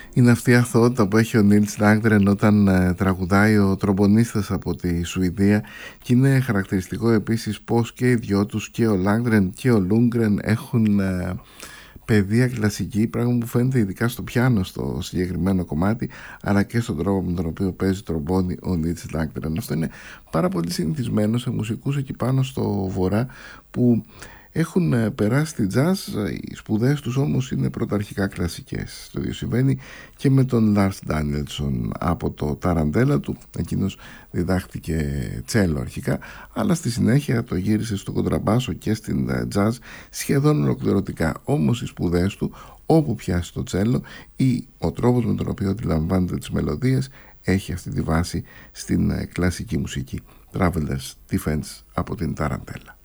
Είναι αυτή η αθωότητα που έχει ο Νίλς Λάνγκρεν όταν τραγουδάει ο τρομπονίστας από τη Σουηδία, και είναι χαρακτηριστικό επίσης πως και οι δυο τους, και ο Λάνγκρεν και ο Λούγκρεν, έχουν παιδεία κλασική, πράγμα που φαίνεται ειδικά στο πιάνο στο συγκεκριμένο κομμάτι, αλλά και στον τρόπο με τον οποίο παίζει τρομπόνι ο Νίλς Λάνγκρεν. Αυτό είναι πάρα πολύ συνηθισμένο σε μουσικούς εκεί πάνω στο βορρά που έχουν περάσει τη jazz. Οι σπουδές τους όμως είναι πρωταρχικά κλασικές. Το ίδιο συμβαίνει και με τον Λάρς Ντάνιελσον από το ταραντέλα του. Εκείνος διδάχτηκε τσέλο αρχικά, αλλά στη συνέχεια το γύρισε στο κοντραμπάσο και στην jazz σχεδόν ολοκληρωτικά. Όμως οι σπουδές του, όπου πιάσει το τσέλο ή ο τρόπος με τον οποίο αντιλαμβάνεται τις μελωδίες, έχει αυτή τη βάση στην κλασική μουσική. Traveller's Defense από την ταραντέλα.